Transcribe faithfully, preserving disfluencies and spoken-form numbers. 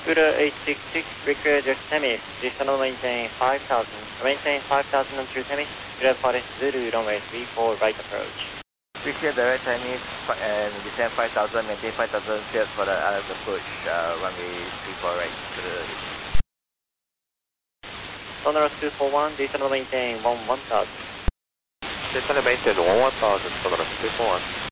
Buddha eight six six, record your Semi, additional maintain five thousand, maintain five thousand on true Semi, Buddha Forest Zulu, runway three four, right approach. Record direct Chinese and descend five thousand, maintain five thousand, cleared for the other approach, uh, runway three four right to the east. Sonorous two four one, additional maintain one one thousand. Descend maintain one one thousand, Sonorous two four one.